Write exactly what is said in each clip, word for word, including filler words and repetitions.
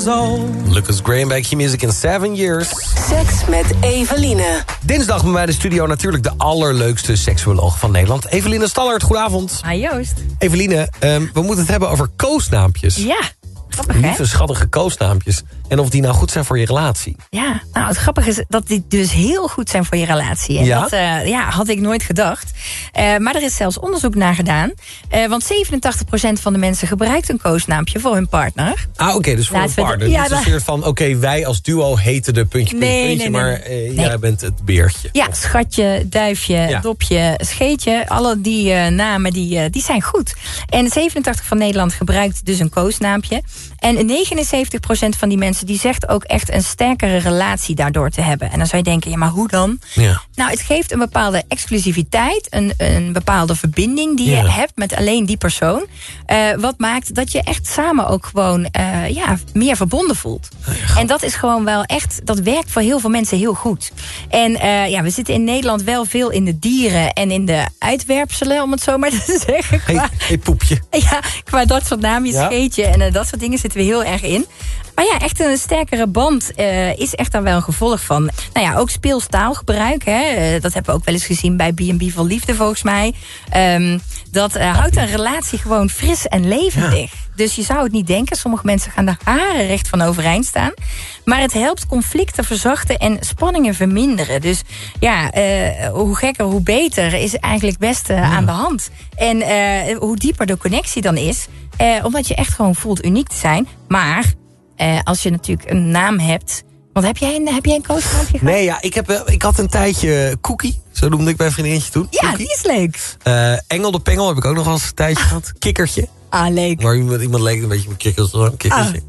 old. Lucas Graham bij Q-Music in seven years. Seks met Eveline. Dinsdag bij mij de studio natuurlijk de allerleukste seksuoloog van Nederland. Eveline Stallert, goedenavond. Hi Joost. Eveline, um, we moeten het hebben over koosnaampjes. Ja, grappig hè? Lieve, schattige koosnaampjes. En of die nou goed zijn voor je relatie. Ja, nou het grappige is dat die dus heel goed zijn voor je relatie. En Ja? dat uh, ja, had ik nooit gedacht. Uh, maar er is zelfs onderzoek naar gedaan. Uh, want zevenentachtig procent van de mensen gebruikt een koosnaampje voor hun partner. Ah, oké, okay, dus voor Laten een we partner. de- ja, Niet da- zozeer van, oké, okay, wij als duo heten de puntje, puntje, Nee, puntje. nee, nee, maar nee. uh, Nee. jij bent het beertje. Ja, schatje, duifje, Ja. dopje, scheetje. Alle die uh, namen die, uh, die zijn goed. En zevenentachtig van Nederland gebruikt dus een koosnaampje. En negenenzeventig procent van die mensen die zegt ook echt een sterkere relatie daardoor te hebben. En dan zou je denken, ja, maar hoe dan? Ja. Nou, het geeft een bepaalde exclusiviteit, een, een bepaalde verbinding die Ja. je hebt met alleen die persoon. Uh, wat maakt dat je echt samen ook gewoon uh, ja, meer verbonden voelt. En dat is gewoon wel echt, dat werkt voor heel veel mensen heel goed. En uh, ja, we zitten in Nederland wel veel in de dieren en in de uitwerpselen, om het zo maar te zeggen. Hey, Qua, hey poepje. ja, qua dat soort namen, Ja. scheetje en uh, dat soort dingen zitten we heel erg in. Maar ja, echt een sterkere band uh, is echt daar wel een gevolg van. Nou ja, ook speelstaalgebruik. Hè, uh, dat hebben we ook wel eens gezien bij B en B voor Liefde volgens mij. Um, dat uh, houdt een relatie gewoon fris en levendig. Ja. Dus je zou het niet denken. Sommige mensen gaan de haren recht van overeind staan. Maar het helpt conflicten verzachten en spanningen verminderen. Dus ja, uh, hoe gekker, hoe beter is eigenlijk best uh, ja. aan de hand. En uh, hoe dieper de connectie dan is. Uh, omdat je echt gewoon voelt uniek te zijn. Maar uh, als je natuurlijk een naam hebt. Want heb jij een, heb jij een koosnaampje gehad? Nee, ja, ik, heb, ik had een tijdje Cookie. Zo noemde ik mijn vriendinnetje toen. Ja, Cookie. die is leuk. Uh, Engel de Pengel heb ik ook nog wel eens een tijdje gehad. Kikkertje. Ah, leuk. Waar iemand, iemand leek een beetje op kikkers, kikkertje.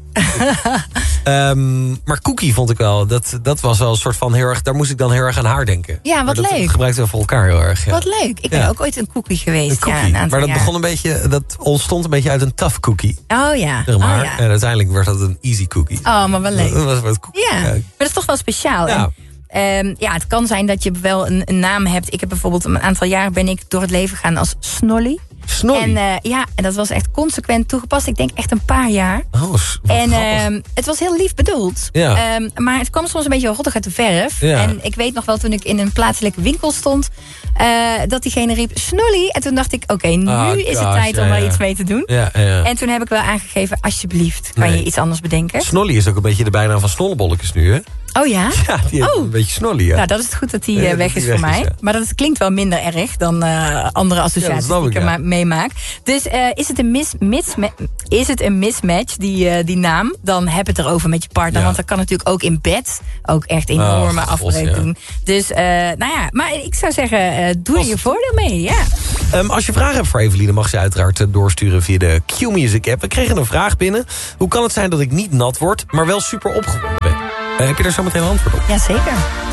Ah. um, maar Cookie vond ik wel. Dat, dat was wel een soort van heel erg. Daar moest ik dan heel erg aan haar denken. Ja, wat maar dat leuk. gebruikten we voor elkaar heel erg. Ja. Wat leuk. Ik ben ja. ook ooit een cookie geweest. Een cookie. Ja, een aantal maar dat jaar. begon een beetje. Dat ontstond een beetje uit een tough cookie. Oh ja. Zeg maar. Oh, ja. En uiteindelijk werd dat een easy cookie. Oh, maar wel leuk. Dat was wat cookie. Ja. Maar dat is toch wel speciaal. Ja. En, um, ja, het kan zijn dat je wel een, een naam hebt. Ik heb bijvoorbeeld een aantal jaar ben ik door het leven gegaan als Snolly. Snolly? En uh, ja, en dat was echt consequent toegepast. Ik denk echt een paar jaar. Oh, wat en um, het was heel lief bedoeld. Ja. Um, maar het kwam soms een beetje rottig uit de verf. Ja. En ik weet nog wel toen ik in een plaatselijke winkel stond. Uh, dat diegene riep Snolly. En toen dacht ik, oké, okay, nu oh, is het gosh, tijd ja, om er ja. iets mee te doen. Ja, ja. En toen heb ik wel aangegeven, alsjeblieft, kan nee. je iets anders bedenken? Snolly is ook een beetje de bijnaam van snollebolletjes nu, hè? Oh ja? Ja, die heeft oh. een beetje snolly, ja. Nou, dat is het goed dat die ja, uh, weg dat is die voor weg mij. Is, ja. Maar dat klinkt wel minder erg dan uh, andere associaties ja, die ik ik, ja. er meemaak. Dus uh, is, het een mis, misma- is het een mismatch, die, uh, die naam, dan heb het erover met je partner. Ja. Want dat kan natuurlijk ook in bed ook echt enorme oh, afbreuk ja. doen. Dus, uh, nou ja, maar ik zou zeggen, uh, doe er je voordeel mee, ja. Um, als je vragen hebt voor Eveline, mag ze uiteraard uh, doorsturen via de Q-Music app. We kregen een vraag binnen. Hoe kan het zijn dat ik niet nat word, maar wel super opgewonden ben? Uh, heb je daar zo meteen een antwoord op? Jazeker.